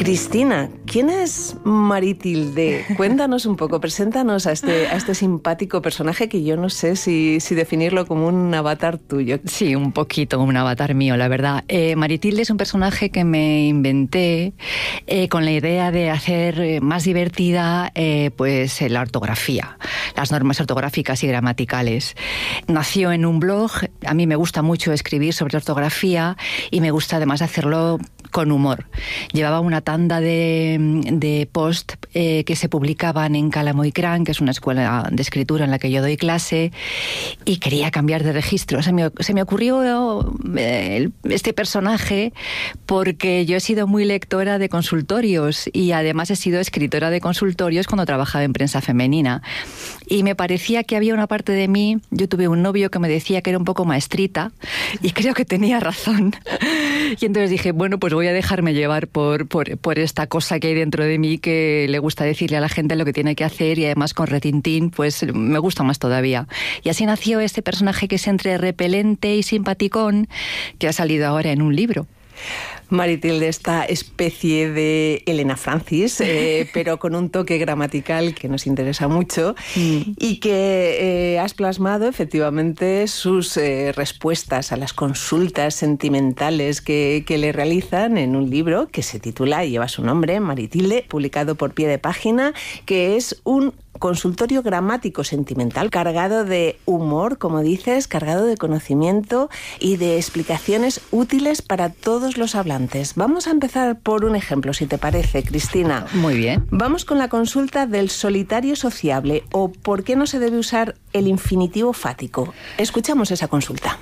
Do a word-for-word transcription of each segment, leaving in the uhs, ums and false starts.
Cristina, ¿quién es Maritilde? Cuéntanos un poco, preséntanos a este, a este simpático personaje que yo no sé si, si definirlo como un avatar tuyo. Sí, un poquito un avatar mío, la verdad. Eh, Maritilde es un personaje que me inventé eh, con la idea de hacer más divertida eh, pues, la ortografía, las normas ortográficas y gramaticales. Nació en un blog, a mí me gusta mucho escribir sobre ortografía y me gusta además hacerlo con humor. Llevaba una tanda de, de post eh, que se publicaban en Cálamo y Cran, que es una escuela de escritura en la que yo doy clase, y quería cambiar de registro. Se me, se me ocurrió eh, este personaje porque yo he sido muy lectora de consultorios y además he sido escritora de consultorios cuando trabajaba en prensa femenina. Y me parecía que había una parte de mí, yo tuve un novio que me decía que era un poco maestrita y creo que tenía razón. Y entonces dije, bueno, pues voy a dejarme llevar por, por, por esta cosa que hay dentro de mí que le gusta decirle a la gente lo que tiene que hacer y además con retintín pues me gusta más todavía. Y así nació este personaje que es entre repelente y simpaticón que ha salido ahora en un libro. Maritilde, esta especie de Elena Francis, eh, pero con un toque gramatical que nos interesa mucho mm. y que eh, has plasmado efectivamente sus eh, respuestas a las consultas sentimentales que, que le realizan en un libro que se titula y lleva su nombre, Maritilde, publicado por Pie de Página, que es un consultorio gramático sentimental cargado de humor, como dices, cargado de conocimiento y de explicaciones útiles para todos los hablantes. Vamos a empezar por un ejemplo, si te parece, Cristina. Muy bien. Vamos con la consulta del solitario sociable o por qué no se debe usar el infinitivo fático. Escuchamos esa consulta.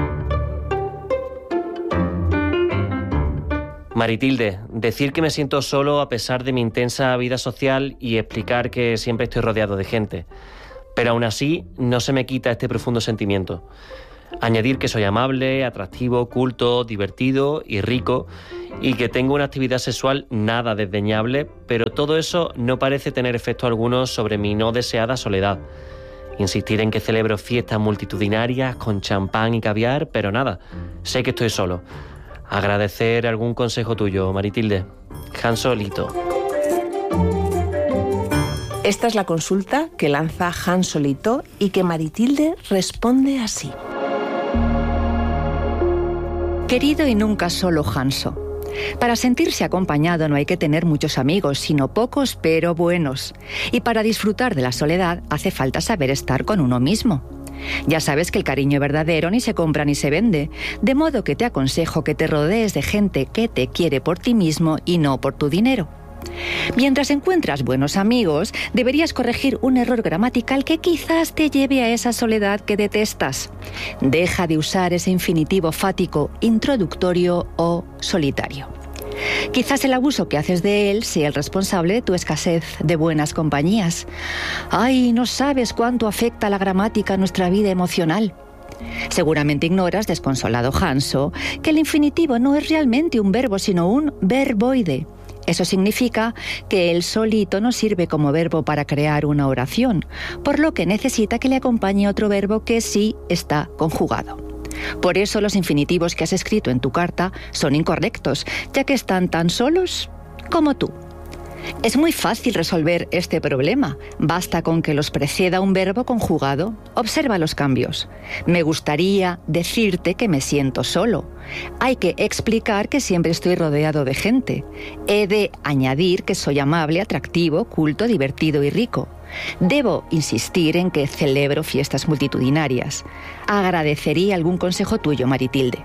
Maritilde, decir que me siento solo a pesar de mi intensa vida social y explicar que siempre estoy rodeado de gente. Pero aún así, no se me quita este profundo sentimiento. Añadir que soy amable, atractivo, culto, divertido y rico y que tengo una actividad sexual nada desdeñable, pero todo eso no parece tener efecto alguno sobre mi no deseada soledad. Insistir en que celebro fiestas multitudinarias con champán y caviar, pero nada, sé que estoy solo. Agradecer algún consejo tuyo, Maritilde. Han Solito. Esta es la consulta que lanza Han Solito y que Maritilde responde así. Querido y nunca solo Hanso, para sentirse acompañado no hay que tener muchos amigos, sino pocos pero buenos. Y para disfrutar de la soledad hace falta saber estar con uno mismo. Ya sabes que el cariño verdadero ni se compra ni se vende, de modo que te aconsejo que te rodees de gente que te quiere por ti mismo y no por tu dinero. Mientras encuentras buenos amigos, deberías corregir un error gramatical que quizás te lleve a esa soledad que detestas. Deja de usar ese infinitivo fático introductorio o solitario. Quizás el abuso que haces de él sea el responsable de tu escasez de buenas compañías. ¡Ay, no sabes cuánto afecta la gramática a nuestra vida emocional! Seguramente ignoras, desconsolado Hanso, que el infinitivo no es realmente un verbo, sino un verboide. Eso significa que él solito no sirve como verbo para crear una oración, por lo que necesita que le acompañe otro verbo que sí está conjugado. Por eso los infinitivos que has escrito en tu carta son incorrectos, ya que están tan solos como tú. Es muy fácil resolver este problema. Basta con que los preceda un verbo conjugado. Observa los cambios. Me gustaría decirte que me siento solo. Hay que explicar que siempre estoy rodeado de gente. He de añadir que soy amable, atractivo, culto, divertido y rico. Debo insistir en que celebro fiestas multitudinarias. Agradecería algún consejo tuyo, Maritilde.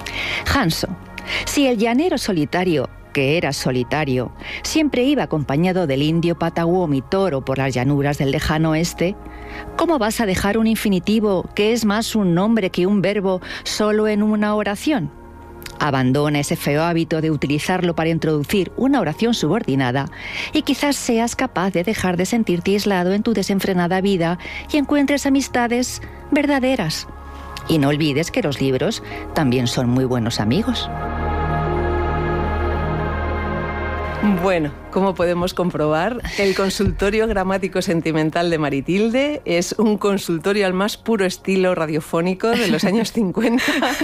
Hanso, si el llanero solitario, que era solitario, siempre iba acompañado del indio Pataguomi Toro por las llanuras del lejano oeste, ¿cómo vas a dejar un infinitivo que es más un nombre que un verbo solo en una oración? Abandona ese feo hábito de utilizarlo para introducir una oración subordinada y quizás seas capaz de dejar de sentirte aislado en tu desenfrenada vida y encuentres amistades verdaderas. Y no olvides que los libros también son muy buenos amigos. Bueno, como podemos comprobar, el consultorio gramático sentimental de Maritilde es un consultorio al más puro estilo radiofónico de los años cincuenta.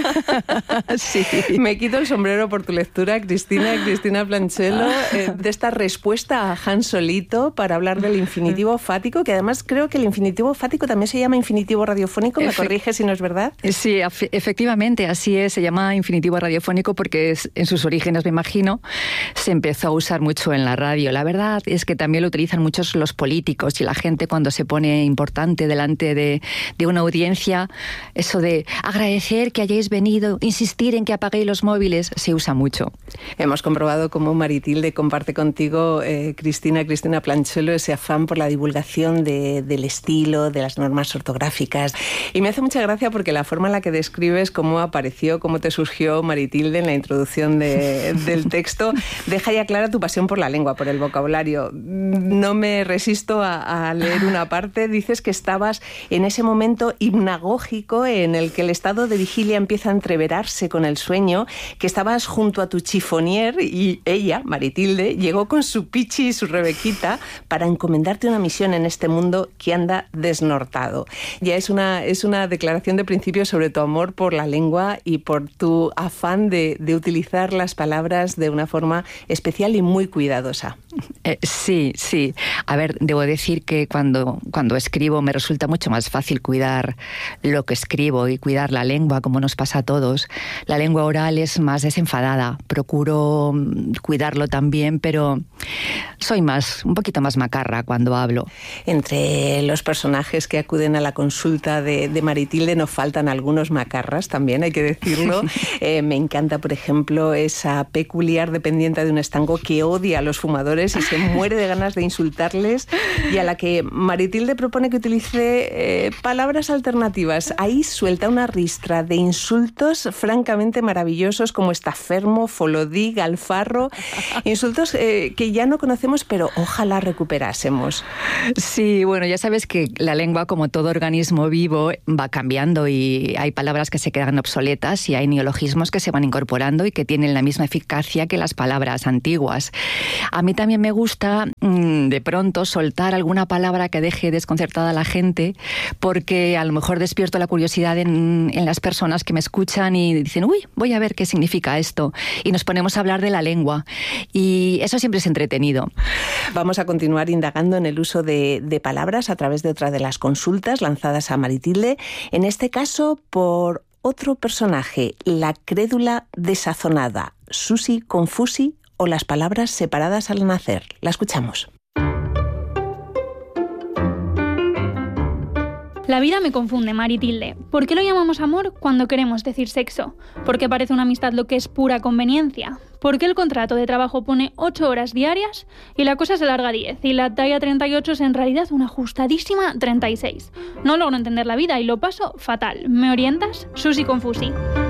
Sí. Me quito el sombrero por tu lectura, Cristina, Cristina Planchelo, eh, de esta respuesta a Han Solito para hablar del infinitivo fático, que además creo que el infinitivo fático también se llama infinitivo radiofónico. ¿Me corriges si no es verdad? Sí, efectivamente, así es. Se llama infinitivo radiofónico porque es, en sus orígenes, me imagino, se empezó a usar mucho en la radio. La verdad es que también lo utilizan muchos los políticos y la gente cuando se pone importante delante de, de una audiencia. Eso de agradecer que hayáis venido, insistir en que apaguéis los móviles, se usa mucho. Hemos comprobado cómo Maritilde comparte contigo, eh, Cristina, Cristina Planchelo, ese afán por la divulgación de, del estilo, de las normas ortográficas. Y me hace mucha gracia porque la forma en la que describes cómo apareció, cómo te surgió Maritilde en la introducción de, del texto, deja ya clara tu pasión por la lengua, por el vocabulario. No me resisto a, a leer una parte. Dices que estabas en ese momento hipnagógico en el que el estado de vigilia empieza a entreverarse con el sueño, que estabas junto a tu chifonier y ella, Maritilde, llegó con su Pichi y su Rebequita para encomendarte una misión en este mundo que anda desnortado. Ya es una, es una declaración de principio sobre tu amor por la lengua y por tu afán de, de utilizar las palabras de una forma especial y muy cuidadosa. Eh, sí, sí. A ver, debo decir que cuando, cuando escribo me resulta mucho más fácil cuidar lo que escribo y cuidar la lengua, como nos pasa a todos. La lengua oral es más desenfadada. Procuro cuidarlo también, pero soy más, un poquito más macarra cuando hablo. Entre los personajes que acuden a la consulta de, de Maritilde nos faltan algunos macarras también, hay que decirlo. Eh, me encanta, por ejemplo, esa peculiar dependiente de un estanco que odia a los fumadores y se muere de ganas de insultarles, y a la que Maritilde propone que utilice eh, palabras alternativas. Ahí suelta una ristra de insultos francamente maravillosos como estafermo, folodí, galfarro, insultos eh, que ya no conocemos, pero ojalá recuperásemos. Sí, bueno, ya sabes que la lengua, como todo organismo vivo, va cambiando y hay palabras que se quedan obsoletas y hay neologismos que se van incorporando y que tienen la misma eficacia que las palabras antiguas. A mí también me gusta mmm, de pronto soltar alguna palabra que deje desconcertada a la gente, porque a lo mejor despierto la curiosidad en, en las personas que me escuchan y dicen, uy, voy a ver qué significa esto. Y nos ponemos a hablar de la lengua. Y eso siempre es entretenido. Vamos a continuar indagando en el uso de, de palabras a través de otra de las consultas lanzadas a Maritilde, en este caso por otro personaje, la crédula desazonada, Susi Confusi, o las palabras separadas al nacer. La escuchamos. La vida me confunde, Maritilde. ¿Por qué lo llamamos amor cuando queremos decir sexo? ¿Por qué parece una amistad lo que es pura conveniencia? ¿Por qué el contrato de trabajo pone ocho horas diarias y la cosa se larga diez y la talla treinta y ocho es en realidad una ajustadísima treinta y seis? No logro entender la vida y lo paso fatal. ¿Me orientas? Susi Confusi.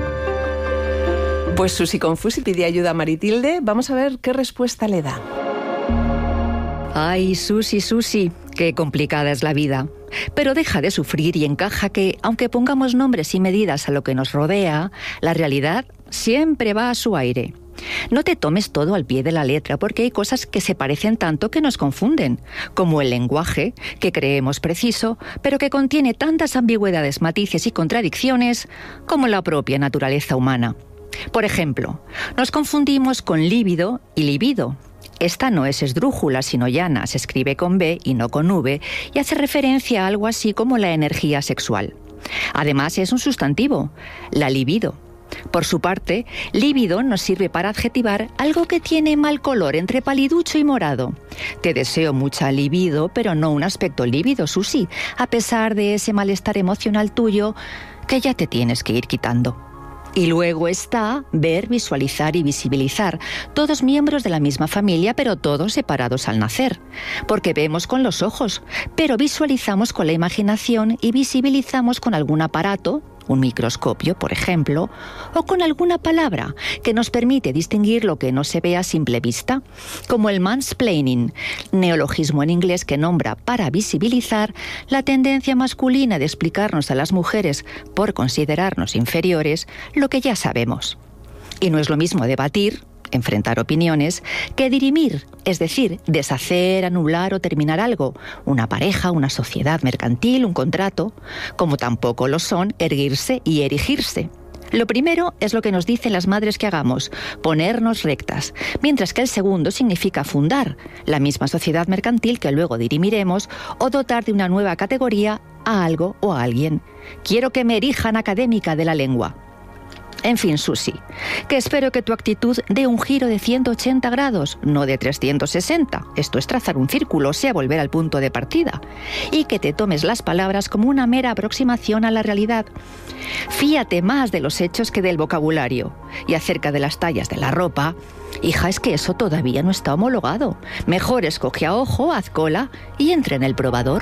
Pues Susi Confusi pide ayuda a Maritilde. Vamos a ver qué respuesta le da. Ay, Susi, Susi, qué complicada es la vida. Pero deja de sufrir y encaja que, aunque pongamos nombres y medidas a lo que nos rodea, la realidad siempre va a su aire. No te tomes todo al pie de la letra, porque hay cosas que se parecen tanto que nos confunden, como el lenguaje, que creemos preciso, pero que contiene tantas ambigüedades, matices y contradicciones como la propia naturaleza humana. Por ejemplo, nos confundimos con líbido y libido. Esta no es esdrújula, sino llana, se escribe con B y no con V, y hace referencia a algo así como la energía sexual. Además, es un sustantivo, la libido. Por su parte, lívido nos sirve para adjetivar algo que tiene mal color entre paliducho y morado. Te deseo mucha libido, pero no un aspecto lívido, Susi, a pesar de ese malestar emocional tuyo que ya te tienes que ir quitando. Y luego está ver, visualizar y visibilizar, todos miembros de la misma familia, pero todos separados al nacer. Porque vemos con los ojos, pero visualizamos con la imaginación y visibilizamos con algún aparato, un microscopio, por ejemplo, o con alguna palabra que nos permite distinguir lo que no se ve a simple vista, como el mansplaining, neologismo en inglés que nombra para visibilizar la tendencia masculina de explicarnos a las mujeres por considerarnos inferiores lo que ya sabemos. Y no es lo mismo debatir, enfrentar opiniones, que dirimir, es decir, deshacer, anular o terminar algo, una pareja, una sociedad mercantil, un contrato, como tampoco lo son erguirse y erigirse. Lo primero es lo que nos dicen las madres que hagamos, ponernos rectas, mientras que el segundo significa fundar la misma sociedad mercantil que luego dirimiremos o dotar de una nueva categoría a algo o a alguien. Quiero que me erijan académica de la lengua. En fin, Susi, que espero que tu actitud dé un giro de ciento ochenta grados, no de trescientos sesenta. Esto es trazar un círculo, o sea, volver al punto de partida. Y que te tomes las palabras como una mera aproximación a la realidad. Fíate más de los hechos que del vocabulario. Y acerca de las tallas de la ropa, hija, es que eso todavía no está homologado. Mejor escoge a ojo, haz cola y entra en el probador.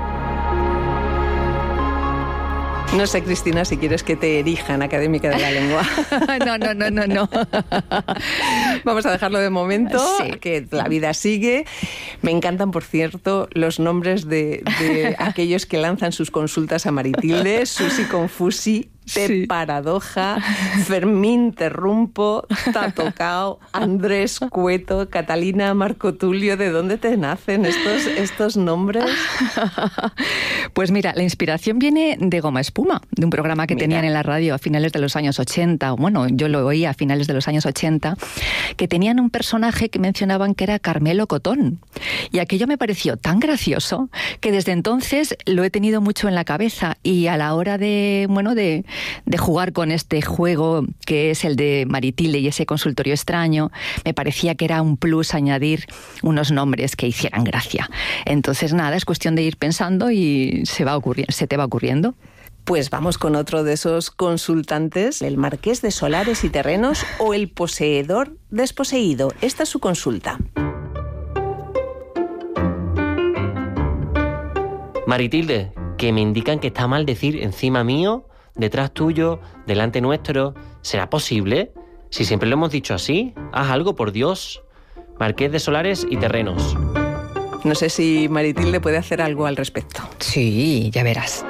No sé, Cristina, si quieres que te erijan académica de la lengua. No, no, no, no, no. Vamos a dejarlo de momento, sí. Que la vida sigue. Me encantan, por cierto, los nombres de, de aquellos que lanzan sus consultas a Maritilde. Susi Confusi, Te sí. Paradoja, Fermín Terrumpo, Tatocao, Andrés Cueto, Catalina Marco Tulio. ¿De dónde te nacen estos, estos nombres? Pues mira, la inspiración viene de Goma Espuma, de un programa que mira. tenían en la radio a finales de los años ochenta. Bueno, yo lo oía a finales de los años ochenta, que tenían un personaje que mencionaban que era Carmelo Cotón. Y aquello me pareció tan gracioso que desde entonces lo he tenido mucho en la cabeza, y a la hora de, bueno, de, de jugar con este juego que es el de Maritilde y ese consultorio extraño, me parecía que era un plus añadir unos nombres que hicieran gracia. Entonces nada, es cuestión de ir pensando y se va ocurriendo, se te va ocurriendo. Pues vamos con otro de esos consultantes, el marqués de Solares y Terrenos o el poseedor desposeído. Esta es su consulta. Maritilde, que me indican que está mal decir encima mío, detrás tuyo, delante nuestro. ¿Será posible? Si siempre lo hemos dicho así, haz algo, por Dios. Marqués de Solares y Terrenos. No sé si Maritilde puede hacer algo al respecto. Sí, ya verás.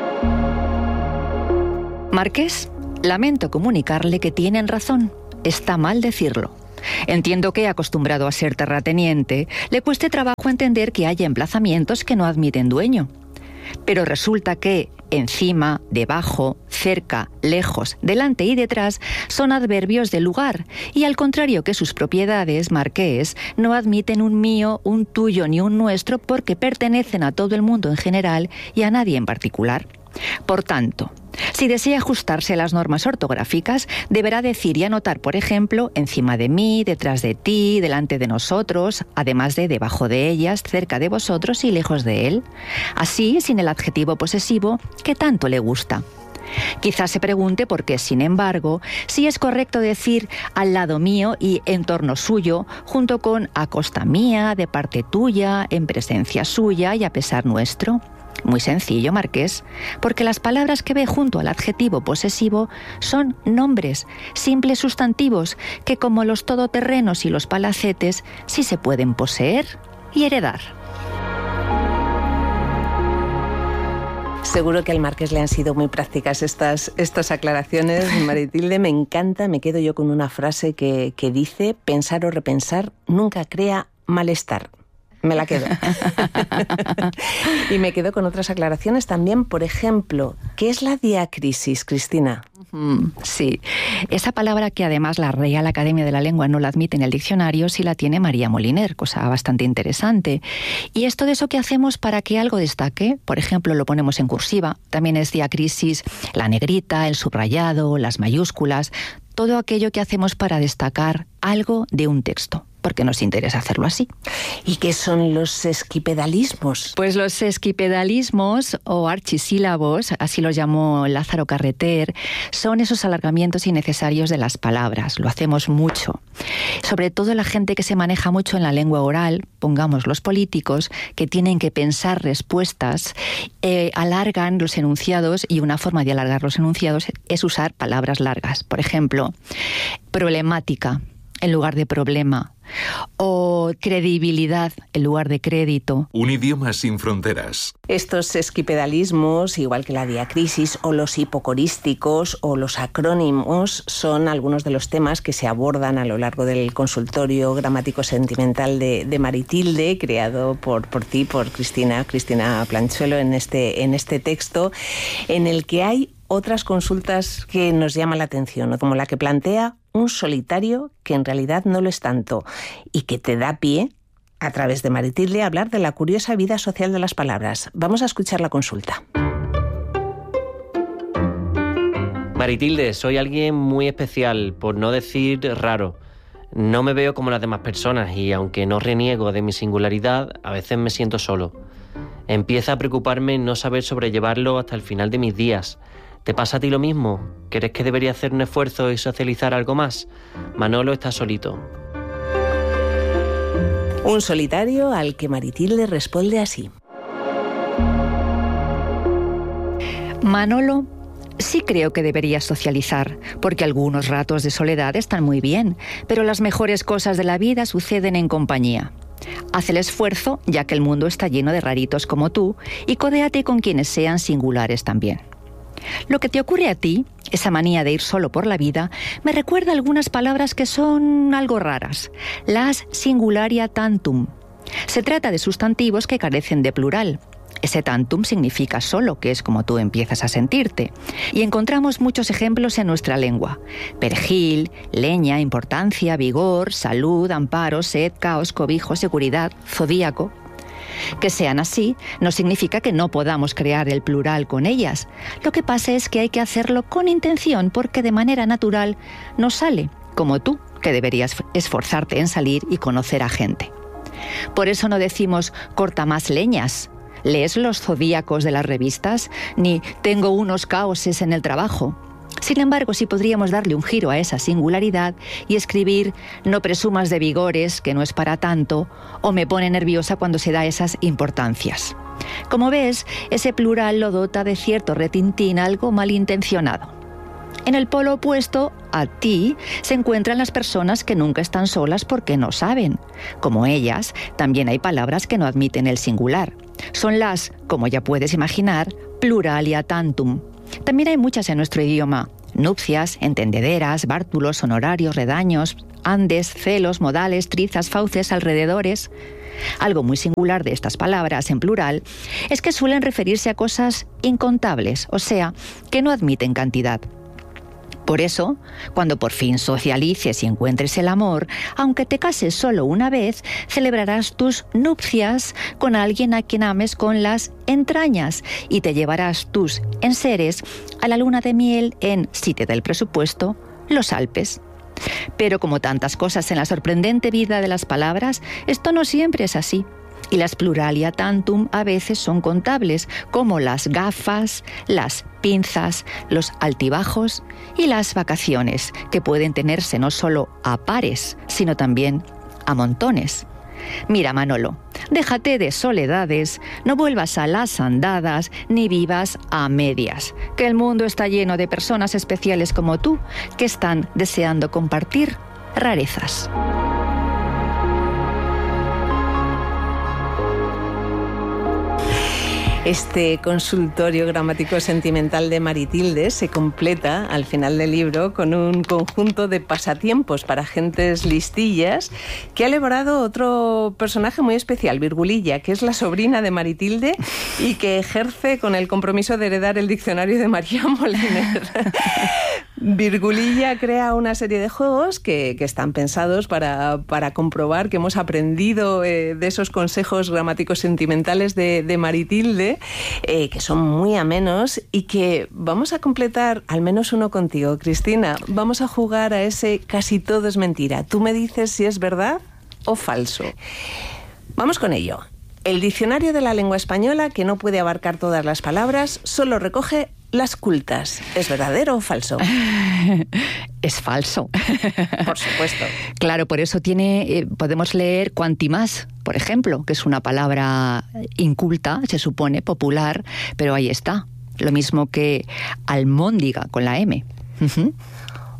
Marqués, lamento comunicarle que tienen razón. Está mal decirlo. Entiendo que, acostumbrado a ser terrateniente, le cueste trabajo entender que haya emplazamientos que no admiten dueño. Pero resulta que encima, debajo, cerca, lejos, delante y detrás son adverbios de lugar, y al contrario que sus propiedades, marqués, no admiten un mío, un tuyo ni un nuestro, porque pertenecen a todo el mundo en general y a nadie en particular. Por tanto, si desea ajustarse a las normas ortográficas, deberá decir y anotar, por ejemplo, encima de mí, detrás de ti, delante de nosotros, además de debajo de ellas, cerca de vosotros y lejos de él. Así, sin el adjetivo posesivo que tanto le gusta. Quizás se pregunte por qué, sin embargo, si es correcto decir al lado mío y en torno suyo, junto con a costa mía, de parte tuya, en presencia suya y a pesar nuestro. Muy sencillo, marqués, porque las palabras que ve junto al adjetivo posesivo son nombres, simples sustantivos, que como los todoterrenos y los palacetes, sí se pueden poseer y heredar. Seguro que al marqués le han sido muy prácticas estas, estas aclaraciones, Maritilde. Me encanta, me quedo yo con una frase que, que dice: pensar o repensar nunca crea malestar. Me la quedo. Y me quedo con otras aclaraciones también. Por ejemplo, ¿qué es la diácrisis, Cristina? Mm, sí, esa palabra que además la Real Academia de la Lengua no la admite en el diccionario, sí la tiene María Moliner, cosa bastante interesante. Y esto de eso que hacemos para que algo destaque, por ejemplo, lo ponemos en cursiva, también es diácrisis, la negrita, el subrayado, las mayúsculas, todo aquello que hacemos para destacar algo de un texto, porque nos interesa hacerlo así. ¿Y qué son los esquipedalismos? Pues los esquipedalismos o archisílabos, así los llamó Lázaro Carreter, son esos alargamientos innecesarios de las palabras. Lo hacemos mucho. Sobre todo la gente que se maneja mucho en la lengua oral, pongamos los políticos, que tienen que pensar respuestas, eh, alargan los enunciados, y una forma de alargar los enunciados es usar palabras largas. Por ejemplo, problemática en lugar de problema, O credibilidad en lugar de crédito. Un idioma sin fronteras. Estos esquipedalismos, igual que la diacrisis o los hipocorísticos o los acrónimos, son algunos de los temas que se abordan a lo largo del consultorio gramático sentimental de, de Maritilde, creado por, por ti, por Cristina, Cristina Planchuelo, en este, en este texto, en el que hay otras consultas que nos llaman la atención, ¿no? Como la que plantea un solitario que en realidad no lo es tanto y que te da pie, a través de Maritilde, a hablar de la curiosa vida social de las palabras. Vamos a escuchar la consulta. Maritilde, soy alguien muy especial, por no decir raro. No me veo como las demás personas y aunque no reniego de mi singularidad, a veces me siento solo. Empieza a preocuparme no saber sobrellevarlo hasta el final de mis días. ¿Te pasa a ti lo mismo? ¿Crees que debería hacer un esfuerzo y socializar algo más? Manolo está solito. Un solitario al que Maritilde responde así. Manolo, sí creo que deberías socializar, porque algunos ratos de soledad están muy bien, pero las mejores cosas de la vida suceden en compañía. Haz el esfuerzo, ya que el mundo está lleno de raritos como tú, y codéate con quienes sean singulares también. Lo que te ocurre a ti, esa manía de ir solo por la vida, me recuerda algunas palabras que son algo raras. Las singularia tantum. Se trata de sustantivos que carecen de plural. Ese tantum significa solo, que es como tú empiezas a sentirte. Y encontramos muchos ejemplos en nuestra lengua. Perejil, leña, importancia, vigor, salud, amparo, sed, caos, cobijo, seguridad, zodíaco. Que sean así no significa que no podamos crear el plural con ellas. Lo que pasa es que hay que hacerlo con intención porque de manera natural nos sale, como tú, que deberías esforzarte en salir y conocer a gente. Por eso no decimos corta más leñas, lees los zodíacos de las revistas, ni tengo unos caoses en el trabajo. Sin embargo, sí podríamos darle un giro a esa singularidad y escribir no presumas de vigores, que no es para tanto, o me pone nerviosa cuando se da esas importancias. Como ves, ese plural lo dota de cierto retintín algo malintencionado. En el polo opuesto a ti se encuentran las personas que nunca están solas porque no saben. Como ellas, también hay palabras que no admiten el singular. Son las, como ya puedes imaginar, pluralia tantum. También hay muchas en nuestro idioma: nupcias, entendederas, bártulos, honorarios, redaños, andes, celos, modales, trizas, fauces, alrededores. Algo muy singular de estas palabras en plural es que suelen referirse a cosas incontables, o sea, que no admiten cantidad. Por eso, cuando por fin socialices y encuentres el amor, aunque te cases solo una vez, celebrarás tus nupcias con alguien a quien ames con las entrañas y te llevarás tus enseres a la luna de miel en, si te da el presupuesto, los Alpes. Pero como tantas cosas en la sorprendente vida de las palabras, esto no siempre es así. Y las pluralia tantum a veces son contables, como las gafas, las pinzas, los altibajos y las vacaciones, que pueden tenerse no solo a pares, sino también a montones. Mira, Manolo, déjate de soledades, no vuelvas a las andadas, ni vivas a medias, que el mundo está lleno de personas especiales como tú, que están deseando compartir rarezas. Este consultorio gramático sentimental de Maritilde se completa al final del libro con un conjunto de pasatiempos para gentes listillas que ha elaborado otro personaje muy especial, Virgulilla, que es la sobrina de Maritilde y que ejerce con el compromiso de heredar el diccionario de María Moliner. Virgulilla crea una serie de juegos que, que están pensados para, para comprobar que hemos aprendido eh, de esos consejos gramáticos sentimentales de, de Maritilde, eh, que son muy amenos y que vamos a completar al menos uno contigo, Cristina. Vamos a jugar a ese casi todo es mentira. Tú me dices si es verdad o falso. Vamos con ello. El diccionario de la lengua española, que no puede abarcar todas las palabras, solo recoge las cultas. ¿Es verdadero o falso? Es falso. Por supuesto. Claro, por eso tiene, eh, podemos leer cuantimás, por ejemplo, que es una palabra inculta, se supone, popular, pero ahí está. Lo mismo que almóndiga con la M. Uh-huh.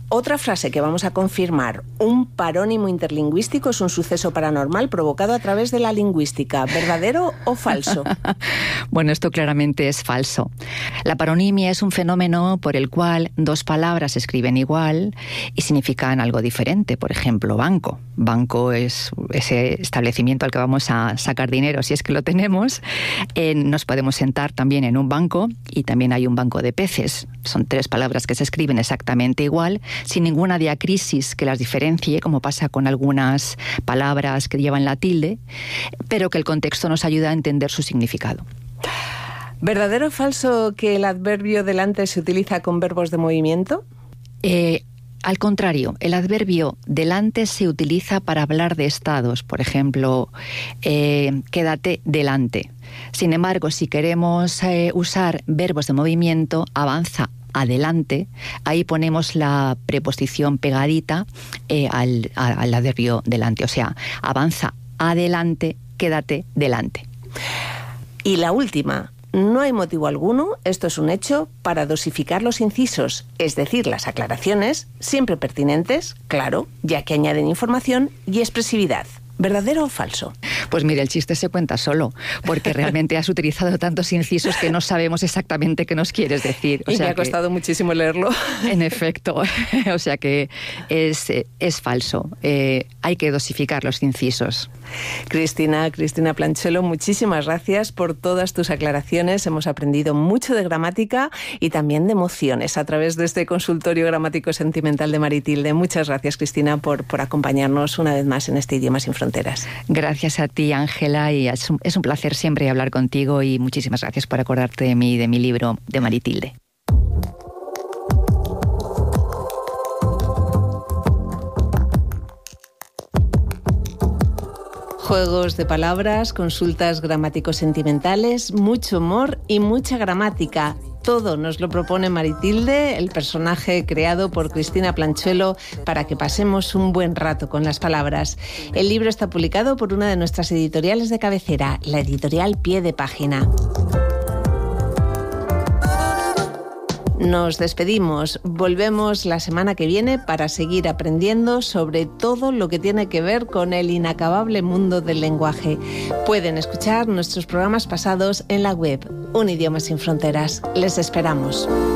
Otra frase que vamos a confirmar: un parónimo interlingüístico es un suceso paranormal provocado a través de la lingüística. ¿Verdadero o falso? Bueno, esto claramente es falso. La paronimia es un fenómeno por el cual dos palabras se escriben igual y significan algo diferente. Por ejemplo, banco. Banco es ese establecimiento al que vamos a sacar dinero, si es que lo tenemos. Eh, nos podemos sentar también en un banco, y también hay un banco de peces. Son tres palabras que se escriben exactamente igual, sin ninguna diacrisis que las diferencie, como pasa con algunas palabras que llevan la tilde, pero que el contexto nos ayuda a entender su significado. ¿Verdadero o falso que el adverbio delante se utiliza con verbos de movimiento? Eh, al contrario, el adverbio delante se utiliza para hablar de estados. Por ejemplo, eh, quédate delante. Sin embargo, si queremos eh, usar verbos de movimiento, avanza adelante, ahí ponemos la preposición pegadita eh, al, al adverbio delante. O sea, avanza adelante, quédate delante. Y la última: no hay motivo alguno, esto es un hecho, para dosificar los incisos, es decir, las aclaraciones, siempre pertinentes, claro, ya que añaden información y expresividad. ¿Verdadero o falso? Pues mire, el chiste se cuenta solo, porque realmente has utilizado tantos incisos que no sabemos exactamente qué nos quieres decir. O y sea me ha costado que, muchísimo leerlo. En efecto, o sea que es, es falso. Eh, hay que dosificar los incisos. Cristina, Cristina Planchelo, muchísimas gracias por todas tus aclaraciones. Hemos aprendido mucho de gramática y también de emociones a través de este consultorio gramático sentimental de Maritilde. Muchas gracias, Cristina, por, por acompañarnos una vez más en este Idioma sin Fronteras. Gracias a ti, Ángela, y es un, es un placer siempre hablar contigo, y muchísimas gracias por acordarte de mí y de mi libro de Maritilde. Juegos de palabras, consultas gramático-sentimentales, mucho humor y mucha gramática. Todo nos lo propone Maritilde, el personaje creado por Cristina Planchelo, para que pasemos un buen rato con las palabras. El libro está publicado por una de nuestras editoriales de cabecera, la editorial Pie de Página. Nos despedimos, volvemos la semana que viene para seguir aprendiendo sobre todo lo que tiene que ver con el inacabable mundo del lenguaje. Pueden escuchar nuestros programas pasados en la web Un Idioma sin Fronteras. Les esperamos.